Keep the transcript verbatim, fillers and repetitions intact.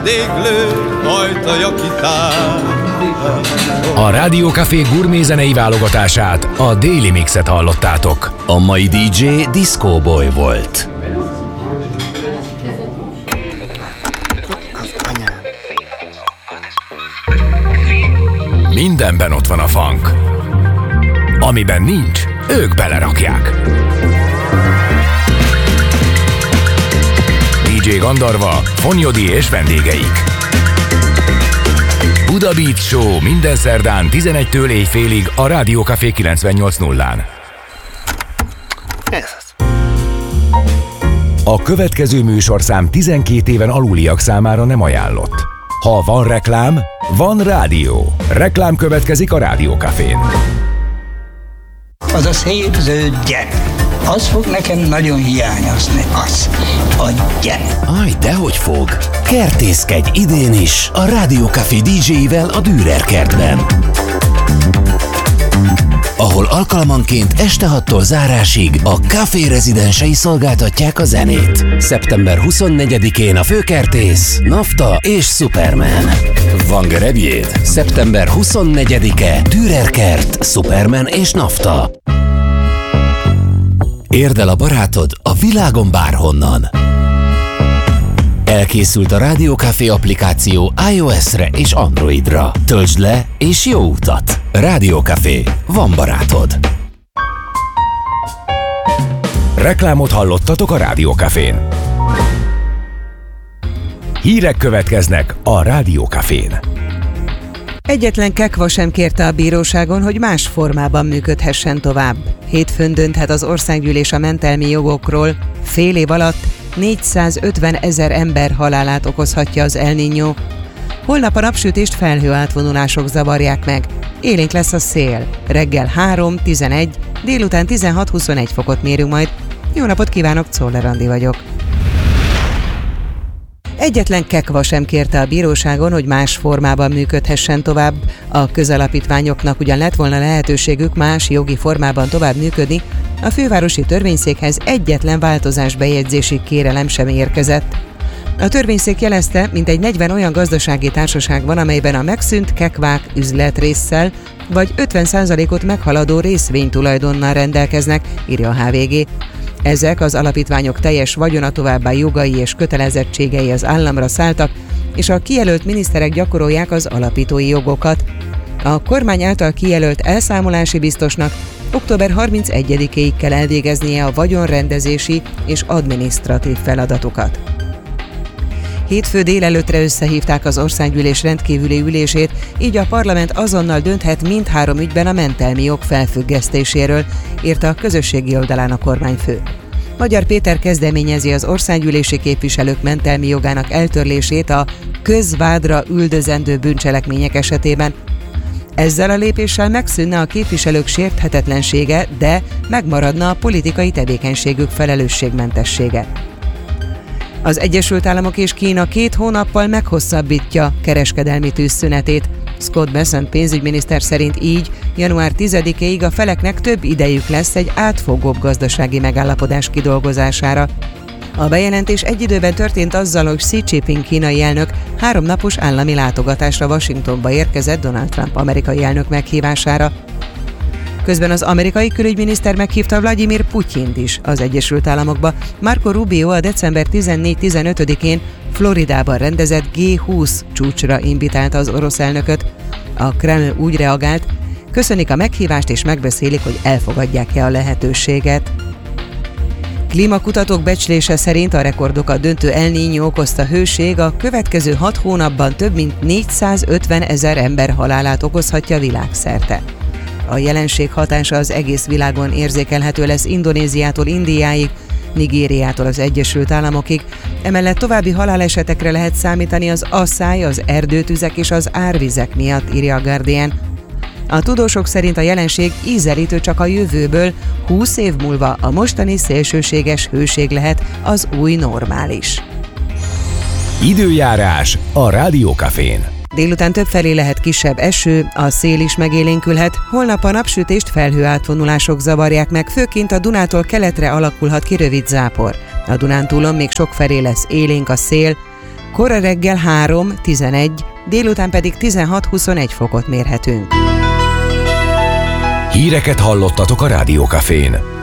vendéglő ajtaja kitár. A Rádió Café gurmézenei válogatását, a Daily Mixet hallottátok. A mai dé dzsé Disco Boy volt. Mindenben ott van a funk. Amiben nincs, ők belerakják. dé dzsé Gandarva, Fonyodi és vendégeik. Buda Beat Show minden szerdán tizenegytől éjfélig a Rádió Café kilencvennyolc nullán. Ez az. A következő műsorszám tizenkét éven aluliak számára nem ajánlott. Ha van reklám, van rádió. Reklám következik a Rádió Cafén. Az a szép zöld gyere. Az fog nekem nagyon hiányozni. Az. A gyere. Aj, dehogy fog. Kertészkedj idén is a Rádió Café dé dzséivel a Dürer kertben, ahol alkalmanként este hattól zárásig a Café rezidensei szolgáltatják a zenét. szeptember huszonnegyedikén a főkertész, Nafta és Superman. Van gerebjéd? szeptember huszonnegyedike, Dürer kert, Superman és Nafta. Érd el a barátod a világon bárhonnan. Elkészült a Rádió Café applikáció iOS-re és Androidra. Töltsd le és jó utat! Rádió Café. Van barátod. Reklámot hallottatok a Rádió Cafén. Hírek következnek a Rádió Cafén. Egyetlen kekva sem kérte a bíróságon, hogy más formában működhessen tovább. Hétfőn dönthet az országgyűlés a mentelmi jogokról. Fél év alatt négyszázötven ezer ember halálát okozhatja az El Niño. Holnap a napsütést felhőátvonulások zavarják meg. Élénk lesz a szél. Reggel három tizenegy, délután tizenhat huszonegy fokot mérünk majd. Jó napot kívánok, Czoller Andi vagyok. Egyetlen kekva sem kérte a bíróságon, hogy más formában működhessen tovább. A közalapítványoknak ugyan lett volna lehetőségük más jogi formában tovább működni, a fővárosi törvényszékhez egyetlen változásbejegyzési kérelem sem érkezett. A törvényszék jelezte, mintegy negyven olyan gazdasági társaság van, amelyben a megszűnt kekvák üzletrésszel vagy ötven százalékot meghaladó részvénytulajdonnal rendelkeznek, írja a há vé gé. Ezek az alapítványok teljes vagyona, továbbá jogai és kötelezettségei az államra szálltak, és a kijelölt miniszterek gyakorolják az alapítói jogokat. A kormány által kijelölt elszámolási biztosnak október harmincegyedikéig kell elvégeznie a vagyonrendezési és adminisztratív feladatokat. Hétfő délelőttre összehívták az országgyűlés rendkívüli ülését, így a parlament azonnal dönthet mindhárom ügyben a mentelmi jog felfüggesztéséről, írta a közösségi oldalán a kormányfő. Magyar Péter kezdeményezi az országgyűlési képviselők mentelmi jogának eltörlését a közvádra üldözendő bűncselekmények esetében. Ezzel a lépéssel megszűnne a képviselők sérthetetlensége, de megmaradna a politikai tevékenységük felelősségmentessége. Az Egyesült Államok és Kína két hónappal meghosszabbítja kereskedelmi tűzszünetét. Scott Bessent pénzügyminiszter szerint így január tizedikéig a feleknek több idejük lesz egy átfogóbb gazdasági megállapodás kidolgozására. A bejelentés egy időben történt azzal, hogy Xi Jinping kínai elnök háromnapos állami látogatásra Washingtonba érkezett Donald Trump amerikai elnök meghívására. Közben az amerikai külügyminiszter meghívta Vladimir Putyint is az Egyesült Államokba. Marco Rubio a december tizennégy-tizenötödikén Floridában rendezett gé húsz csúcsra invitálta az orosz elnököt. A Kreml úgy reagált, köszönik a meghívást és megbeszélik, hogy elfogadják-e a lehetőséget. Klímakutatók becslése szerint a rekordokat döntő El Niño okozta hőség a következő hat hónapban több mint négyszázötven ezer ember halálát okozhatja világszerte. A jelenség hatása az egész világon érzékelhető lesz Indonéziától Indiáig, Nigériától az Egyesült Államokig, emellett további halálesetekre lehet számítani az asszály, az erdőtüzek és az árvizek miatt, írja a Guardian. A tudósok szerint a jelenség ízelítő csak a jövőből, húsz év múlva a mostani szélsőséges hőség lehet az új normális. Időjárás a Rádió Cafén. Délután többfelé lehet kisebb eső, a szél is megélénkülhet, holnap a napsütést felhőátvonulások zavarják meg, főként a Dunától keletre alakulhat ki rövid zápor. A Dunántúlon még sokfelé lesz élénk a szél, Kora reggel három-tizenegy, délután pedig tizenhat-huszonegy fokot mérhetünk. Híreket hallottatok a Rádió Cafén.